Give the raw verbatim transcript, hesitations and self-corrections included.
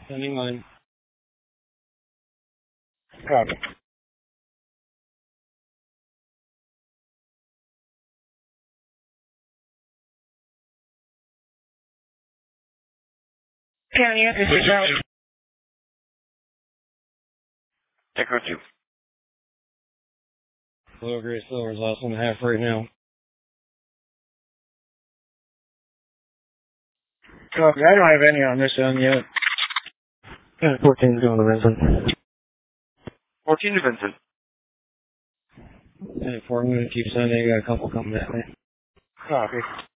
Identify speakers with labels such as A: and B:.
A: Sending line.
B: Copy. County, this is out.
C: Echo two.
A: Low grade silver's less than half right now.
B: Copy. I don't have any on this end yet.
A: Yeah, fourteen's going to Vincent.
C: fourteen to Vincent.
A: Hey, four, I'm going to keep sending. I got a couple coming that way.
B: Copy.